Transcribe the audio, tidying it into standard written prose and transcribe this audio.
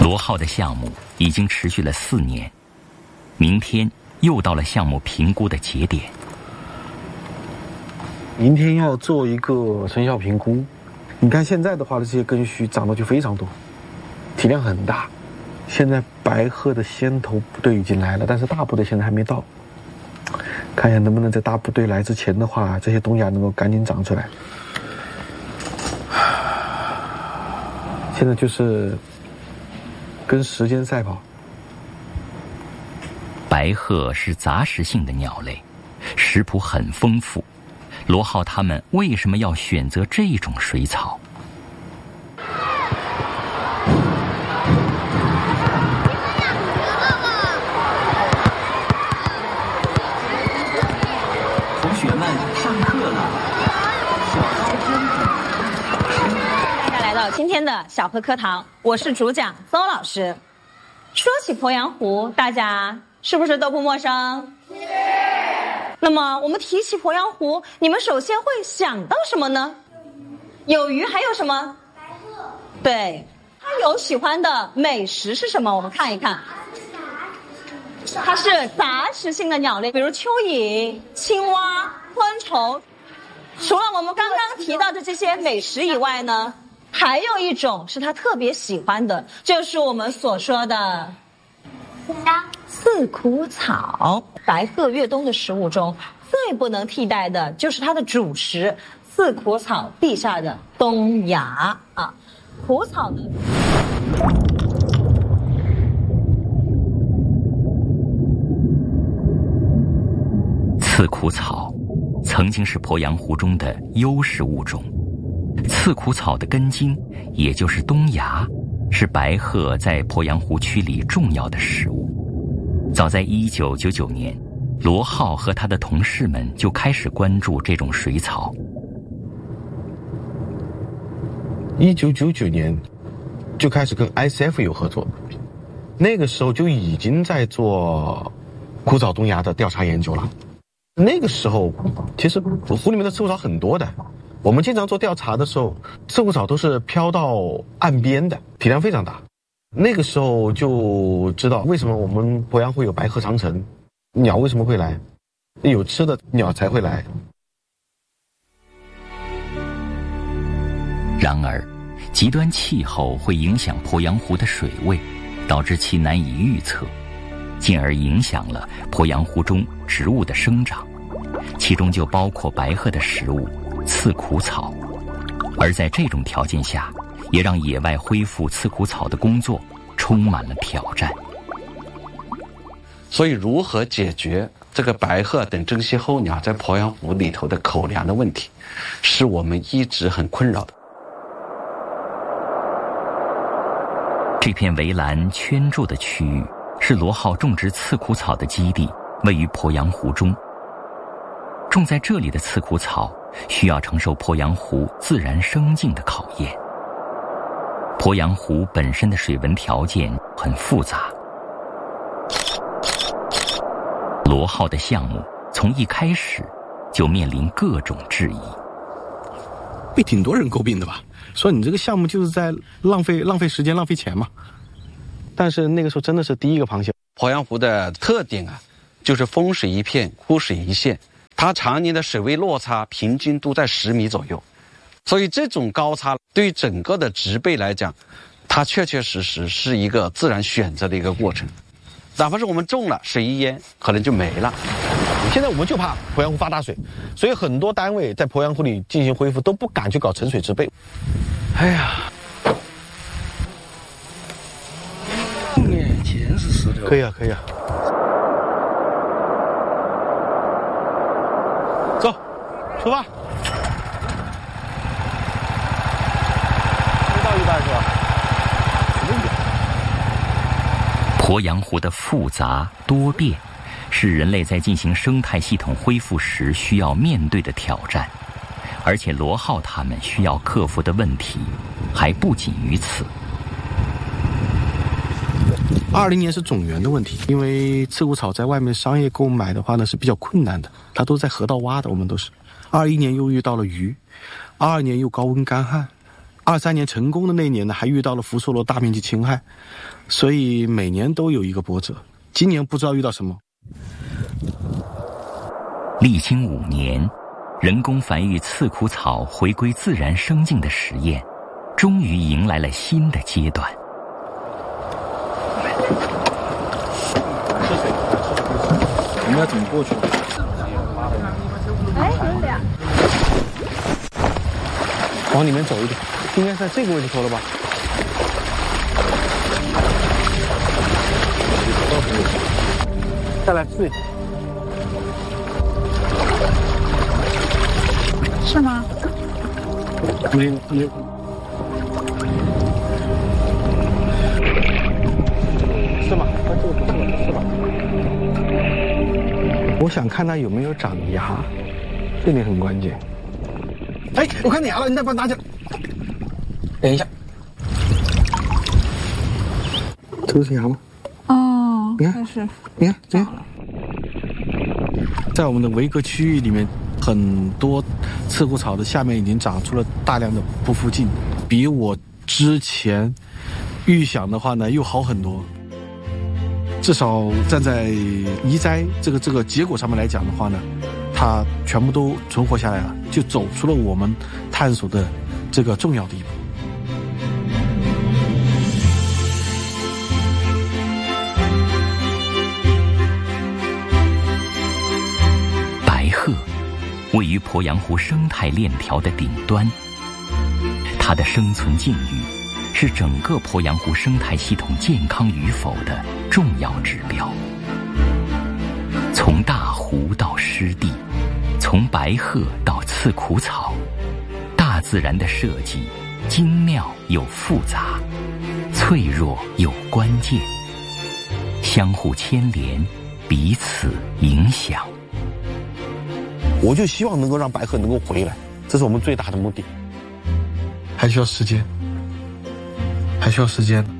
罗浩的项目已经持续了4年，明天又到了项目评估的节点。 明天要做一个成效评估。你看现在的话，这些根须长得就非常多，体量很大。现在白鹤的先头部队已经来了，但是大部队现在还没到。看一下能不能在大部队来之前的话，这些冬芽能够赶紧长出来。现在就是跟时间赛跑。 白鹤是杂食性的鸟类，食谱很丰富。罗浩他们为什么要选择这种水草？ 同学们，上课了。 大家来到今天的小禾课堂，我是主讲邹老师。说起鄱阳湖，大家是不是都不陌生？那么我们提起鄱阳湖，你们首先会想到什么呢？有鱼，还有什么？白鹤。对，它有喜欢的美食是什么？我们看一看。它是杂食性的鸟类，比如蚯蚓、青蛙、昆虫。除了我们刚刚提到的这些美食以外呢，还有一种是它特别喜欢的，就是我们所说的刺苦草。白鹤越冬的食物中最不能替代的就是它的主食刺苦草地下的冬芽啊。苦草呢， 刺苦草曾经是鄱阳湖中的优势物种。刺苦草的根茎，也就是冬芽，是白鹤在鄱阳湖区里重要的食物。早在1999年，罗浩和他的同事们就开始关注这种水草。 1999年就开始跟 ICF 有合作，那个时候就已经在做苦草冬芽的调查研究了。那个时候其实湖里面的刺苦草很多的，我们经常做调查的时候，刺苦草都是飘到岸边的，体量非常大。那个时候就知道为什么我们鄱阳湖有白鹤长城，鸟为什么会来，有吃的鸟才会来。 然而极端气候会影响鄱阳湖的水位，导致其难以预测，进而影响了鄱阳湖中植物的生长，其中就包括白鹤的食物刺苦草。而在这种条件下，也让野外恢复刺苦草的工作充满了挑战。 所以如何解决这个白鹤等珍稀候鸟在鄱阳湖里头的口粮的问题，是我们一直很困扰的。 这片围栏圈住的区域是罗浩种植刺苦草的基地，位于鄱阳湖中。种在这里的刺苦草需要承受鄱阳湖自然生境的考验。鄱阳湖本身的水文条件很复杂，罗浩的项目从一开始就面临各种质疑， 被挺多人诟病的吧，说你这个项目就是在浪费时间、浪费钱嘛。但是那个时候真的是第一个螃蟹。 鄱阳湖的特点啊，就是风水一片，枯水一线，它常年的水位落差平均都在10米左右。所以这种高差对于整个的植被来讲，它确确实实是一个自然选择的一个过程。哪怕是我们种了，水一淹可能就没了。 现在我们就怕鄱阳湖发大水，所以很多单位在鄱阳湖里进行恢复都不敢去搞沉水植被。哎呀， 面前是石头。 可以啊，可以啊。走，出发。没到一半是吧？ 鄱阳湖的复杂多变，是人类在进行生态系统恢复时需要面对的挑战，而且罗浩他们需要克服的问题还不仅于此。 20年是种源的问题，因为刺骨草在外面商业购买的话呢是比较困难的，它都在河道挖的，我们都是。21年又遇到了鱼，22年又高温干旱， 23年成功的那一年呢，还遇到了福寿螺大面积侵害，所以每年都有一个波折。今年不知道遇到什么。 历经5年，人工繁育刺苦草回归自然生境的实验，终于迎来了新的阶段。 我们要怎么过去？ 哎，有俩。 往里面走一点，应该在这个位置投了吧？再来试。 是吗？ 你是吗？这个不是吧？我想看它有没有长芽，这点很关键。哎，我看芽了，你再把它拿起来。等一下，这个是芽吗？ 哦， 你看， 是， 你看，这样。 在我们的维格区域里面，很多刺骨草的下面已经长出了大量的匍匐茎，比我之前预想的话呢又好很多。至少站在移栽这个结果上面来讲的话呢，它全部都存活下来了，就走出了我们探索的这个重要的一步。 白鹤位于鄱阳湖生态链条的顶端，它的生存境遇是整个鄱阳湖生态系统健康与否的重要指标。从大湖到湿地，从白鹤到刺苦草，大自然的设计精妙又复杂，脆弱又关键，相互牵连，彼此影响。 我就希望能够让白鹤能够回来，这是我们最大的目的。 还需要时间，还需要时间。